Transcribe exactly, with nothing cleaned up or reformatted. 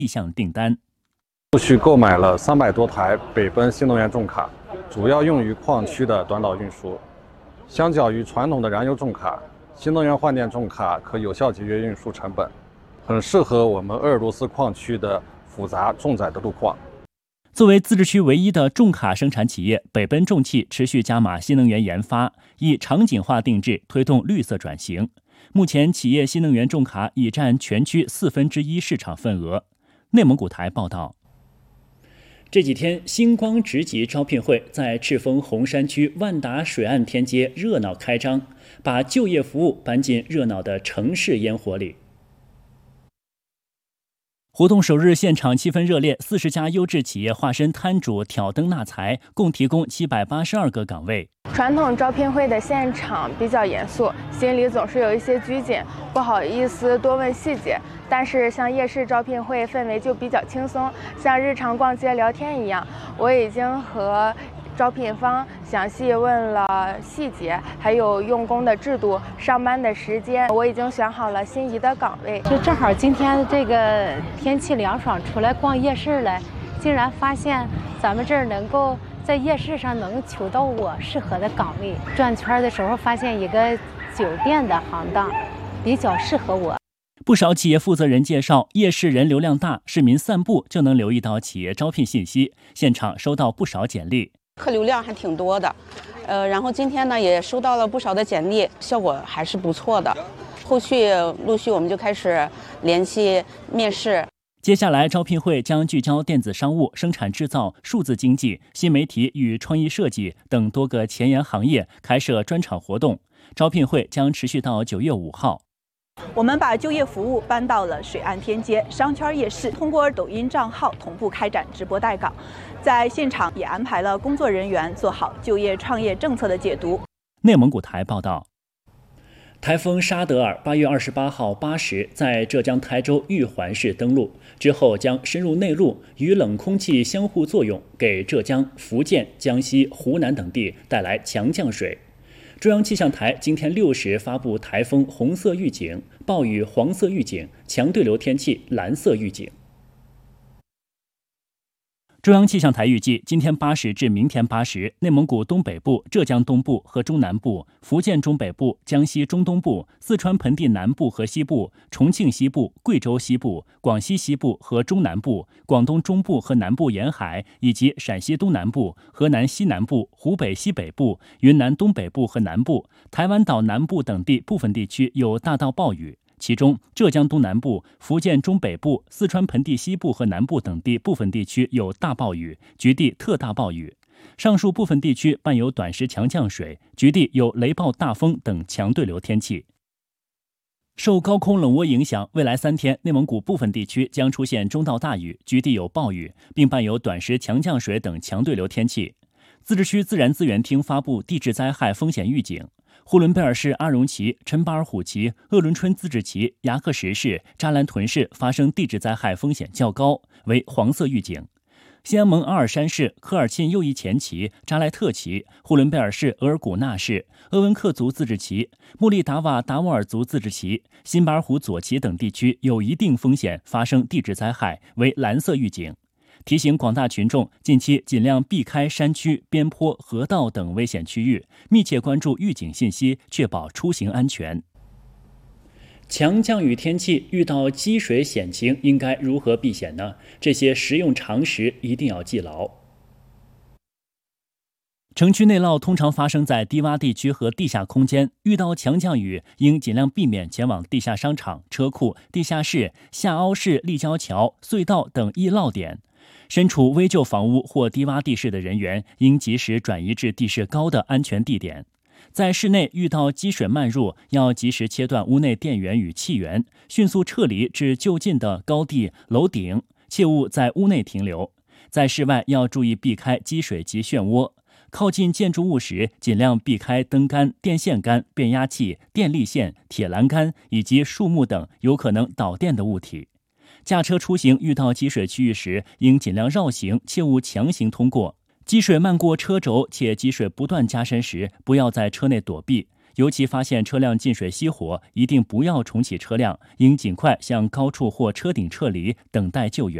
意向订单。 陆续购买了三百多台北奔新能源重卡，主要用于矿区的短岛运输。相较于传统的燃油重卡，新能源换电重卡可有效节约运输成本，很适合我们鄂尔多斯矿区的复杂重载的路况。 作为自治区唯一的重卡生产企业，北奔重汽持续加码新能源研发，以场景化定制推动绿色转型。目前，企业新能源重卡已占全区四分之一市场份额。内蒙古台报道。这几天，星光职级招聘会在赤峰红山区万达水岸天街热闹开张，把就业服务搬进热闹的城市烟火里。活动首日现场气氛热烈，四十家优质企业化身摊主挑灯纳财，共提供七百八十二个岗位。 传统招聘会的现场比较严肃，心里总是有一些拘谨，不好意思多问细节。但是像夜市招聘会氛围就比较轻松，像日常逛街聊天一样。我已经和招聘方详细问了细节，还有用工的制度、上班的时间，我已经选好了心仪的岗位。 就正好今天这个天气凉爽，出来逛夜市了，竟然发现咱们这儿能够在夜市上能求到我适合的岗位。转圈的时候发现一个酒店的行当比较适合我。 不少企业负责人介绍，夜市人流量大，市民散步就能留意到企业招聘信息，现场收到不少简历。 客流量还挺多的，呃，然后今天呢也收到了不少的简历，效果还是不错的。后续陆续我们就开始联系面试。 接下来，招聘会将聚焦电子商务、生产制造、数字经济、新媒体与创意设计等多个前沿行业，开设专场活动。招聘会将持续到九月五号。 我们把就业服务搬到了水岸天街商圈夜市，通过抖音账号同步开展直播带岗，在现场也安排了工作人员做好就业创业政策的解读。 内蒙古台报道。台风沙德尔八月二十八号八时在浙江台州玉环市登陆，之后将深入内陆，与冷空气相互作用，给浙江、福建、江西、湖南等地带来强降水。中央气象台今天六时发布台风红色预警、暴雨黄色预警、强对流天气蓝色预警。中央气象台预计，今天八时至明天八时，内蒙古东北部、浙江东部和中南部、福建中北部、江西中东部、四川盆地南部和西部、重庆西部、贵州西部、广西西部和中南部、广东中部和南部沿海，以及陕西东南部、河南西南部、湖北西北部、云南东北部和南部、台湾岛南部等地部分地区有大到暴雨。其中，浙江东南部、福建中北部、四川盆地西部和南部等地部分地区有大暴雨，局地特大暴雨。上述部分地区伴有短时强降水，局地有雷暴大风等强对流天气。受高空冷涡影响，未来三天，内蒙古部分地区将出现中到大雨，局地有暴雨，并伴有短时强降水等强对流天气。自治区自然资源厅发布地质灾害风险预警。呼伦贝尔市阿荣旗、陈巴尔虎旗、鄂伦春自治旗、牙克石市、扎兰屯市发生地质灾害风险较高，为黄色预警。西安蒙阿尔山市科尔沁右翼前旗、扎莱特旗、呼伦贝尔市额尔古纳市、鄂温克族自治旗、穆利达瓦达斡尔族自治旗、辛巴尔虎左旗等地区有一定风险发生地质灾害，为蓝色预警。提醒广大群众近期尽量避开山区、边坡、河道等危险区域，密切关注预警信息，确保出行安全。强降雨天气遇到积水险情，应该如何避险呢？这些实用常识一定要记牢。城区内涝通常发生在低洼地区和地下空间，遇到强降雨，应尽量避免前往地下商场、车库、地下室、下凹式立交桥、隧道等易涝点。身处危旧房屋或低洼地势的人员，应及时转移至地势高的安全地点。在室内遇到积水漫入，要及时切断屋内电源与气源，迅速撤离至就近的高地、楼顶，切勿在屋内停留。在室外要注意避开积水及漩涡。靠近建筑物时，尽量避开灯杆、电线杆、变压器、电力线、铁栏杆以及树木等有可能导电的物体。驾车出行遇到积水区域时，应尽量绕行，切勿强行通过。积水漫过车轴且积水不断加深时，不要在车内躲避。 尤其发现车辆进水熄火，一定不要重启车辆，应尽快向高处或车顶撤离，等待救援。